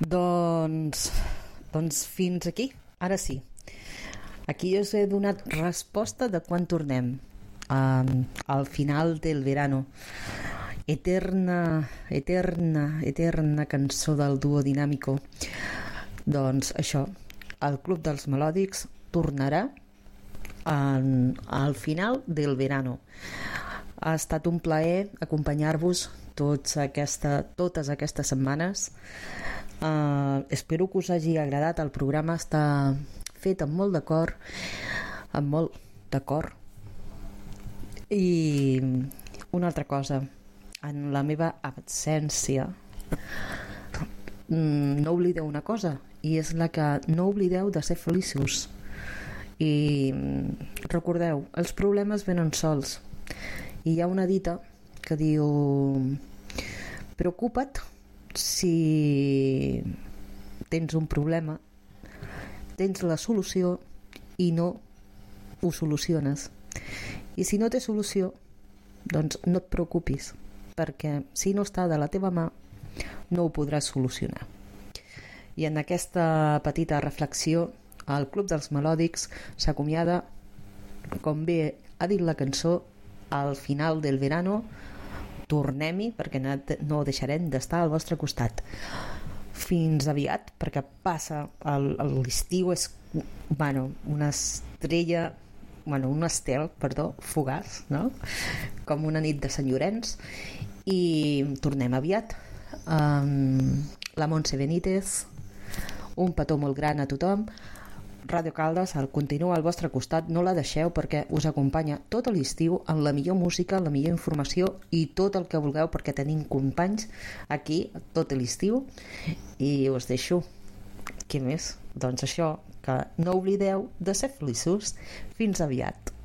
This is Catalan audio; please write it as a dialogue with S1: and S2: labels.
S1: Doncs fins aquí, ara sí. Aquí us he donat resposta de quan tornem. Al final del verano. Eterna cançó del duo Dinàmico. Doncs això, el Club dels Melòdics tornarà al final del verano. Ha estat un plaer acompanyar-vos totes aquestes setmanes. Espero que us hagi agradat. El programa està fet amb molt d'acord. I una altra cosa, en la meva absència no oblideu una cosa, i és la que no oblideu de ser feliços. I recordeu, els problemes venen sols, i hi ha una dita que diu: preocupa't si tens un problema, tens la solució i no ho soluciones. I si no té solució, doncs no et preocupis, perquè si no està de la teva mà no ho podràs solucionar. I en aquesta petita reflexió, el Club dels Melòdics s'acomiada, com bé ha dit la cançó, al final del verano. Tornem-hi, perquè no deixarem d'estar al vostre costat. Fins aviat, perquè passa l'estiu, és un estel fugaç, no? Com una nit de Sant Llorenç. I tornem aviat. La Montse Benítez, un petó molt gran a tothom. Ràdio Caldes continua al vostre costat, no la deixeu, perquè us acompanya tot l'estiu amb la millor música, la millor informació i tot el que vulgueu, perquè tenim companys aquí tot l'estiu. I us deixo, què més? Doncs això, que no oblideu de ser feliços. Fins aviat.